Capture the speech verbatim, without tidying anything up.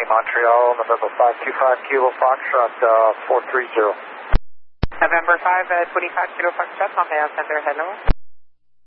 Montreal, November five two five Kilo Foxtrot uh, four three zero. November five, uh, twenty-five Kilo Foxtrot, Montreal Center, hello.